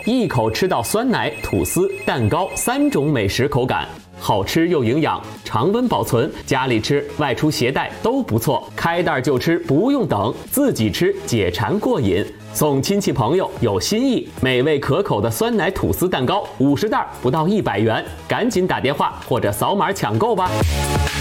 一口吃到酸奶、吐司、蛋糕3种美食口感。好吃又营养，常温保存，家里吃、外出携带都不错。开袋就吃，不用等，自己吃解馋过瘾。送亲戚朋友有心意，美味可口的酸奶吐司蛋糕50袋不到100元，赶紧打电话或者扫码抢购吧。